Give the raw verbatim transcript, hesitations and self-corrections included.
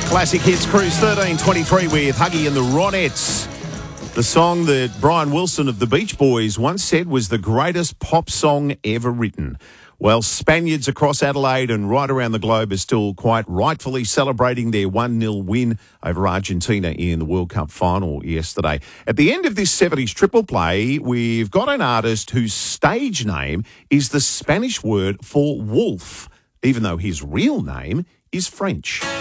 Classic Hits Cruise thirteen twenty-three with Huggy and the Ronettes. The song that Brian Wilson of the Beach Boys once said was the greatest pop song ever written. Well, Spaniards across Adelaide and right around the globe are still quite rightfully celebrating their one nil win over Argentina in the World Cup final yesterday. At the end of this seventies triple play, we've got an artist whose stage name is the Spanish word for wolf, even though his real name is French.